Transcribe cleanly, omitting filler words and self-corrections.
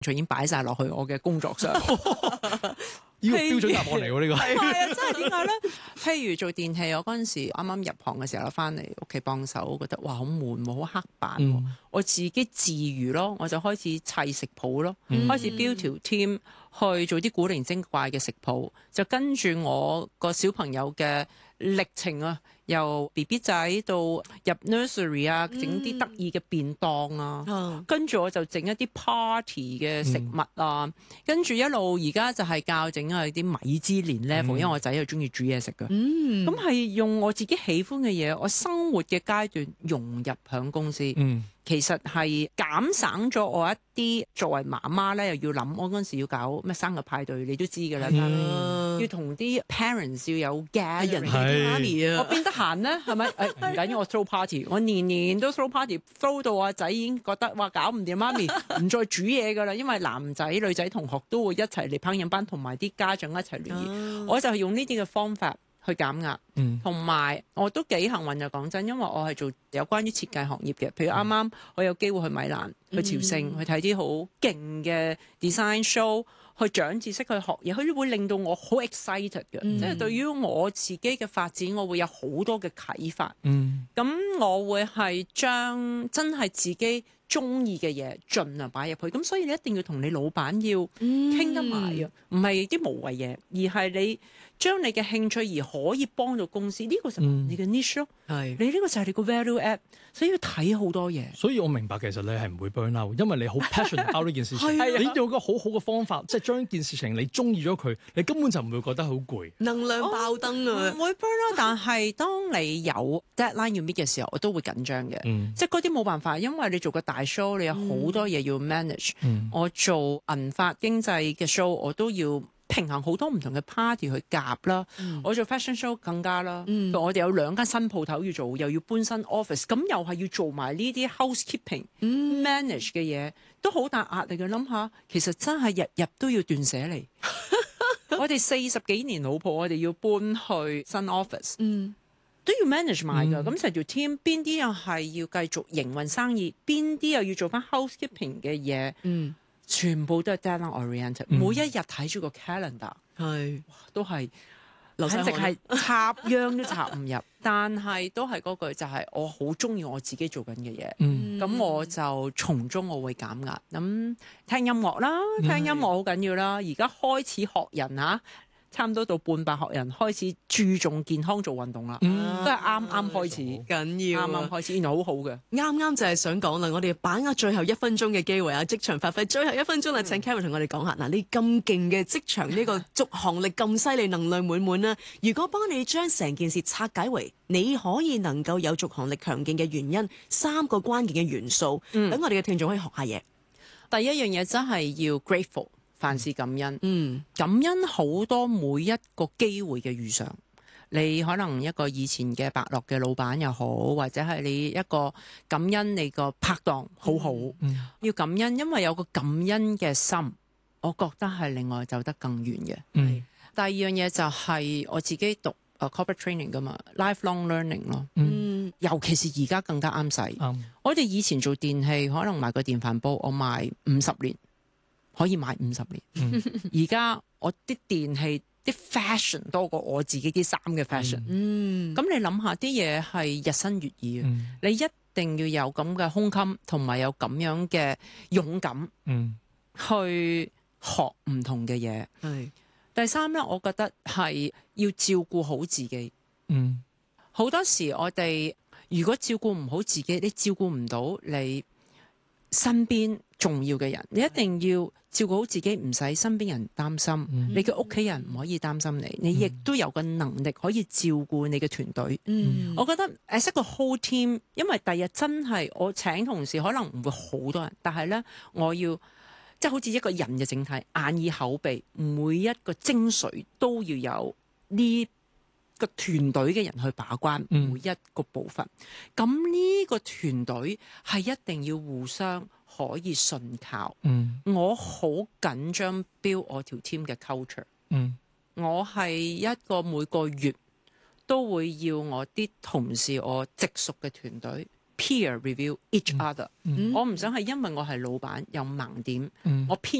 就已經擺晒落去我嘅工作上。 呢個標準答案嚟喎，呢個係啊，真係點解咧？譬如做電器，我嗰陣時啱啱入行嘅時候，翻嚟屋企幫手，覺得哇好悶喎，好刻板喎。我自己自娛咯，我就開始砌食譜咯，開始 build 條 team 去做啲古靈精怪嘅食譜，就跟住我個小朋友嘅歷程啊，由 BB 仔到入 nursery 啊，整啲得意嘅便當啊，跟住我就整一啲 party 嘅食物啊，跟住一路而家就係教整啊啲米芝蓮 level，因為我仔又中意煮嘢食㗎，咁係用我自己喜歡嘅嘢，我生活嘅階段融入響公司。其實係減省咗我一啲作為媽媽咧，又要諗我嗰陣時要搞咩生日派對，你都知㗎啦，要同啲 parents 要有 gathering，媽咪啊，我邊得閒咧？係咪？唔緊要，我 throw party， 我年年都 throw party，throw 到阿仔已經覺得哇搞唔掂，媽咪唔再煮嘢㗎啦，因為男仔女仔同學都會一齊嚟烹飪班，同埋啲家長一齊聯誼，我就係用呢啲嘅方法去減壓，同埋我都幾幸運就講真，因為我係做有關於設計行業嘅，譬如啱啱我有機會去米蘭、去朝聖、去睇啲好勁嘅 design show，去長知識、去學嘢，佢會令到我好 excited 嘅，即係對於我自己嘅發展，我會有好多嘅啟發。咁我會係將真係自己中意嘅嘢盡量擺入去，咁所以你一定要同你老闆要傾得埋啊，唔係啲無謂嘢，而係你將你嘅興趣而可以幫到公司，呢個就係你嘅 niche 咯。係你呢個就係你個 value add，所以要睇好多嘢。 所以我明白其實你係唔會 burn out，因為你好 passionate about 呢件事情，你有個好好嘅方法，即係將件事情你中意咗佢，你根本就唔會覺得好攰， 能量爆燈啊！ 唔會 burn out，但係當你有 deadline 要 meet 嘅時候，我都會緊張嘅。即係嗰啲冇辦法，因為你做個大 show，你有好多嘢要 manage。我做銀髮經濟嘅 show，我都要平衡好多唔同嘅 party 去夾啦。我做 fashion show 更加啦。我哋有2間新鋪頭要做，又要搬新 office，咁又係要做埋呢啲 housekeeping、manage 嘅嘢，都好大壓力嘅。諗下，其實真係日日都要斷捨離。我哋40幾年老婆，我哋要搬去新 office，都要 manage 埋㗎。咁成條 team 邊啲又係要繼續營運生意，邊啲又要做翻 housekeeping 嘅嘢，全部都係 deadline oriented。每一日睇住個 calendar，都係簡直係插秧都插唔入。但係都係嗰句，就係我好中意我自己做緊嘅嘢。咁我就從中我會減壓。咁聽音樂啦，聽音樂好緊要啦。而家開始學人嚇。差唔多到半百學人開始注重健康做運動啦，都係啱開始， 緊要， 啱開始，原來好好嘅。 啱就係想講啦，我哋把握最後1分鐘嘅機會啊，職場發揮最後1分鐘啦，請 Karen 同我哋講下嗱，你咁勁嘅職場呢個續航力咁犀利，能量滿滿啦。如果幫你將成件事拆解為你可以能夠有續航力強勁嘅原因，3個關鍵嘅元素，等我哋嘅聽眾可以學下嘢。 第一樣嘢真係要 grateful。凡事感恩，感恩好多每一個機會嘅遇上，你可能一個以前嘅伯樂嘅老闆又好，或者係你一個感恩你個拍檔好好，要感恩，因為有個感恩嘅心，我覺得係令我走得更遠嘅。第二樣嘢就係我自己讀corporate training 噶嘛 ，lifelong learning 咯，尤其是而家更加啱使。我哋以前做電器，可能買個電飯煲，我賣50年。可以買50年，而家我啲電器啲 fashion 多過我自己啲衫嘅 fashion。咁你諗下啲嘢係日新月異，你一定要有咁嘅胸襟，同埋有咁樣嘅勇敢，去學唔同嘅嘢。第三咧，我覺得係要照顧好自己。好多時我哋如果照顧唔好自己，你照顧唔到你身邊重要嘅人，你一定要照顧好自己，唔使身邊人擔心，你嘅屋企人唔可以擔心你，你亦都有個能力可以照顧你嘅團隊。我覺得 as 一個 whole team， 因為第日真係我請同事可能唔會好多人，但係呢，我要即係好似一個人嘅整體，眼耳口鼻每一個精髓都要有呢個團隊嘅人去把關每一個部分。咁呢個團隊係一定要互相可以信靠。我好緊張 build 我條 team 嘅 culture。我係一個每個月都會要我啲同事，我直屬嘅團隊 peer review each other。我唔想係因為我係老闆有盲點，我偏